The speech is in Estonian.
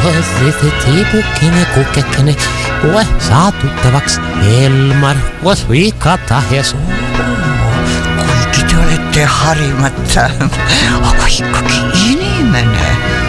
Tiipukkini, kukkekkini, koe saa tuttavaks Elmar, koos viikata ja suu. Kuigi te olete harimata, aga ikkagi inimene.